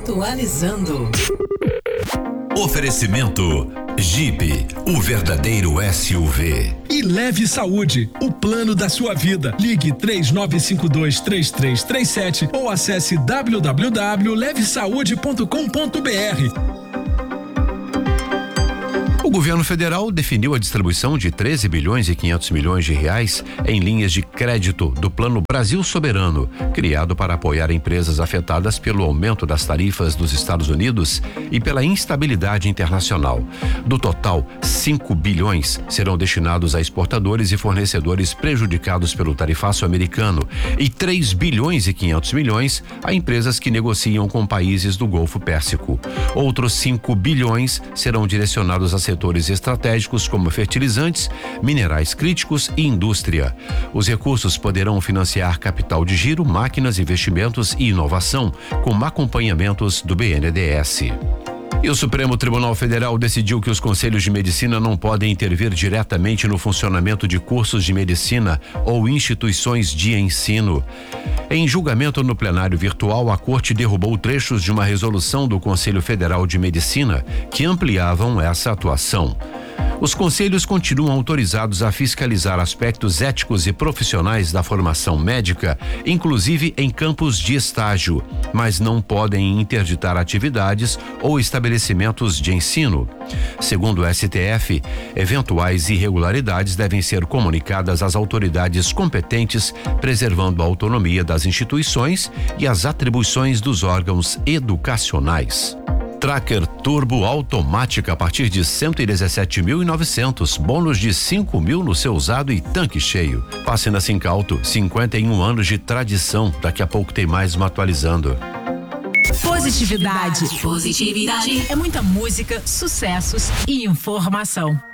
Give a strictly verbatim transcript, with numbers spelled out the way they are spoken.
Atualizando. Oferecimento Jeep, o verdadeiro S U V. E Leve Saúde, o plano da sua vida. Ligue três nove cinco dois, três três três sete ou acesse w w w ponto leve saúde ponto com ponto b r. O governo federal definiu a distribuição de treze bilhões e quinhentos milhões de reais em linhas de crédito do Plano Brasil Soberano, criado para apoiar empresas afetadas pelo aumento das tarifas dos Estados Unidos e pela instabilidade internacional. Do total, cinco bilhões serão destinados a exportadores e fornecedores prejudicados pelo tarifaço americano e três bilhões e quinhentos milhões a empresas que negociam com países do Golfo Pérsico. Outros cinco bilhões serão direcionados a setores estratégicos como fertilizantes, minerais críticos e indústria. Os recursos poderão financiar capital de giro, máquinas, investimentos e inovação, com acompanhamentos do B N D E S. E o Supremo Tribunal Federal decidiu que os conselhos de medicina não podem intervir diretamente no funcionamento de cursos de medicina ou instituições de ensino. Em julgamento no plenário virtual, a Corte derrubou trechos de uma resolução do Conselho Federal de Medicina que ampliavam essa atuação. Os conselhos continuam autorizados a fiscalizar aspectos éticos e profissionais da formação médica, inclusive em campos de estágio, mas não podem interditar atividades ou estabelecimentos de ensino. Segundo o S T F, eventuais irregularidades devem ser comunicadas às autoridades competentes, preservando a autonomia das instituições e as atribuições dos órgãos educacionais. Tracker Turbo automática a partir de cento e dezessete mil e novecentos, bônus de cinco mil no seu usado e tanque cheio. Passe na Sincauto, cinquenta e um anos de tradição. Daqui a pouco tem mais uma atualizando. Positividade. Positividade. É muita música, sucessos e informação.